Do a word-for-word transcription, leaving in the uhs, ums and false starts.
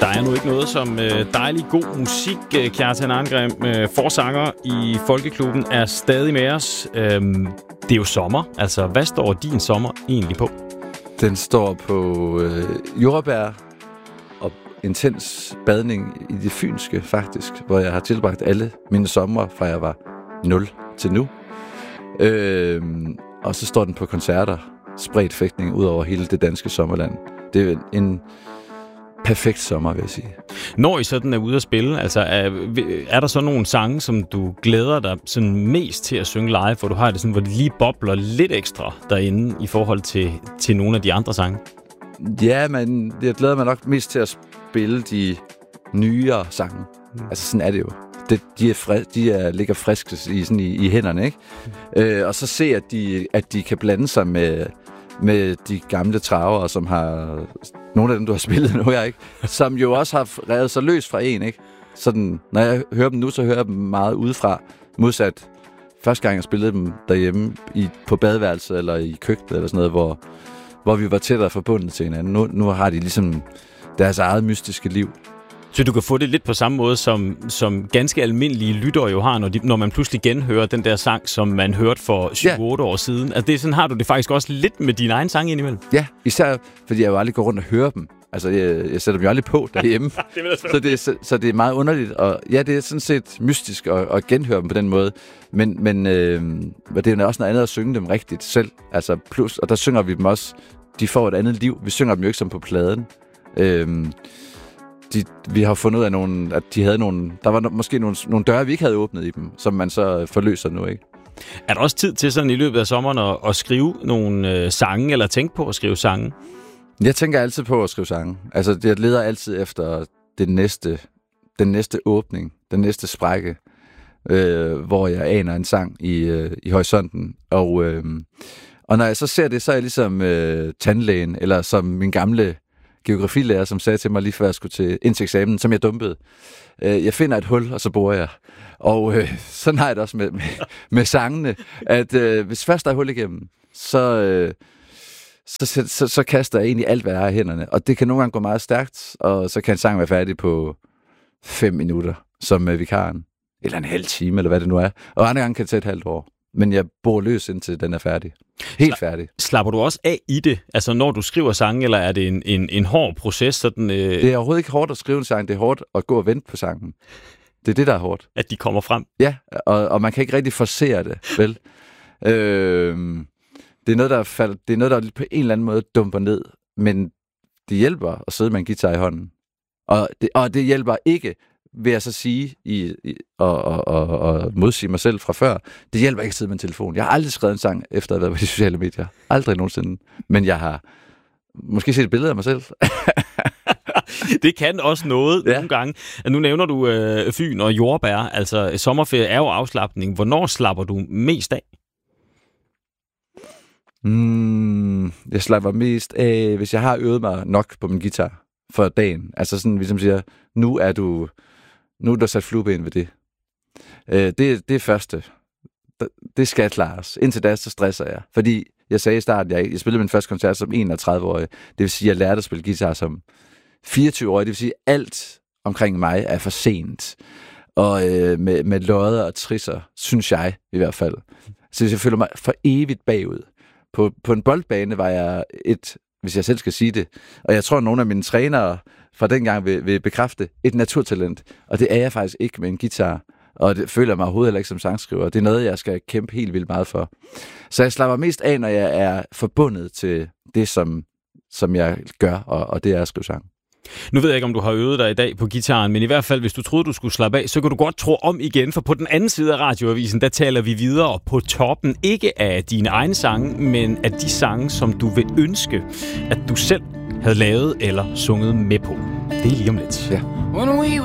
Der er nu ikke noget som øh, dejlig god musik. Kjartan Arngrim, øh, forsanger i Folkeklubben, er stadig med os. Øhm, det er jo sommer. Altså, hvad står din sommer egentlig på? Den står på øh, jordbær og intens badning i det fynske, faktisk, hvor jeg har tilbragt alle mine sommer, fra jeg var nul til nu. Øh, og så står den på koncerter, spredt fægtning ud over hele det danske sommerland. Det er en perfekt sommer, vil jeg sige. Når I sådan er ude at spille, altså er, er der så nogle sange, som du glæder dig sådan mest til at synge live, hvor du har det sådan, hvor det lige bobler lidt ekstra derinde i forhold til, til nogle af de andre sange? Ja, men jeg glæder mig nok mest til at spille de nyere sange. Mm. Altså sådan er det jo. Det, de er, fri, de er ligger friske i, sådan i, i hænderne, ikke? Mm. Øh, og så se, at de, at de kan blande sig med, med de gamle travere, som har... Nogle af dem, du har spillet nu, jeg ikke? Som jo også har revet sig løs fra en, ikke? Sådan, når jeg hører dem nu, så hører jeg dem meget udefra. Modsat første gang, jeg spillede dem derhjemme i, på badeværelset eller i køkkenet eller sådan noget, hvor, hvor vi var tættere forbundet til hinanden. Nu, nu har de ligesom deres eget mystiske liv. Så du kan få det lidt på samme måde, som, som ganske almindelige lyttere jo har, når, de, når man pludselig genhører den der sang, som man hørte for syv otte år siden. Altså det, sådan har du det faktisk også lidt med din egen sang indimellem. Ja, især fordi jeg jo aldrig går rundt og hører dem. Altså, jeg, jeg sætter dem jo aldrig på derhjemme. det så, det er, så, så det er meget underligt. Og ja, det er sådan set mystisk at, at genhøre dem på den måde. Men, men øh, det er jo også noget andet at synge dem rigtigt selv. Altså plus, og der synger vi dem også. De får et andet liv. Vi synger dem jo ikke som på pladen. Øh, De, vi har fundet ud af, nogle, at de havde nogle... Der var no, måske nogle, nogle døre, vi ikke havde åbnet i dem, som man så forløser nu, ikke? Er der også tid til sådan i løbet af sommeren at, at skrive nogle øh, sange, eller tænke på at skrive sange? Jeg tænker altid på at skrive sange. Altså, jeg leder altid efter det næste, den næste åbning, den næste sprække, øh, hvor jeg aner en sang i, øh, i horisonten. Og, øh, og når jeg så ser det, så er jeg ligesom øh, tandlægen, eller som min gamle geografilærer, som sagde til mig lige før jeg skulle til ind til eksamen, som jeg dumpede. Jeg finder et hul, og så borer jeg. Og øh, sådan har jeg det også med, med, med sangene, at øh, hvis først der er hul igennem, så, øh, så, så, så, så kaster jeg egentlig alt, hvad jeg har i hænderne. Og det kan nogle gange gå meget stærkt, og så kan en sang være færdig på fem minutter, som med vikaren. Eller en halv time, eller hvad det nu er. Og andre gange kan det tage et halvt år. Men jeg bor løs, indtil den er færdig. Helt Sla- færdig. Slapper du også af i det? Altså, når du skriver sange, eller er det en, en, en hård proces? Sådan, øh... Det er overhovedet ikke hårdt at skrive en sang. Det er hårdt at gå og vente på sangen. Det er det, der er hårdt. At de kommer frem? Ja, og, og man kan ikke rigtig forcere det, vel? øh, det, er noget, der falder, det er noget, der på en eller anden måde dumper ned. Men det hjælper at sidde med en guitar i hånden. Og det, og det hjælper ikke, vil jeg så sige, i, i, og, og, og, og modsige mig selv fra før, det hjælper ikke at sidde med en telefon. Jeg har aldrig skrevet en sang, efter at have været på de sociale medier. Aldrig nogensinde. Men jeg har måske set et billede af mig selv. Det kan også noget ja. nogle gange. Nu nævner du øh, Fyn og jordbær. Altså, sommerferie er jo afslapning. Hvornår slapper du mest af? Mm, jeg slapper mest af, hvis jeg har øvet mig nok på min guitar for dagen. Altså sådan, ligesom siger, nu er du... Nu er der sat flueben ved det. Øh, det. Det er første. Det skal klares. Indtil da, så stresser jeg. Fordi jeg sagde i starten, jeg, jeg spillede min første koncert som enogtredive-årig. Det vil sige, at jeg lærte at spille guitar som fireogtyve-årig. Det vil sige, at alt omkring mig er for sent. Og øh, med, med lodder og trisser, synes jeg i hvert fald. Så jeg føler mig for evigt bagud. På, på en boldbane var jeg et, hvis jeg selv skal sige det, og jeg tror, at nogle af mine trænere fra dengang vil, vil bekræfte, et naturtalent. Og det er jeg faktisk ikke med en guitar. Og det føler jeg mig overhovedet heller ikke som sangskriver. Det er noget, jeg skal kæmpe helt vildt meget for. Så jeg slapper mest af, når jeg er forbundet til det, som, som jeg gør, og, og det er at skrive sang. Nu ved jeg ikke, om du har øvet dig i dag på gitaren, men i hvert fald, hvis du troede, du skulle slappe af, så kan du godt tro om igen, for på den anden side af radioavisen, der taler vi videre på toppen, ikke af dine egne sange, men af de sange, som du vil ønske, at du selv havde lavet eller sunget med på. Det er lige om lidt. Ja.